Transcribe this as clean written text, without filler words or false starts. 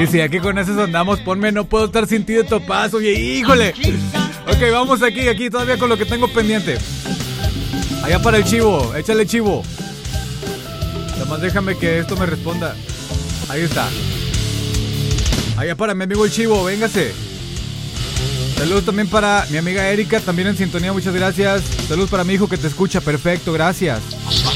Si aquí con esos andamos, ponme No Puedo Estar Sin Ti de Topaz. Oye, híjole. Ok, vamos aquí todavía con lo que tengo pendiente. Allá para el chivo, échale chivo. Nada más déjame que esto me responda. Ahí está. Allá para mi amigo el chivo, véngase. Saludos también para mi amiga Erika, también en sintonía, muchas gracias. Saludos para mi hijo que te escucha, perfecto, gracias.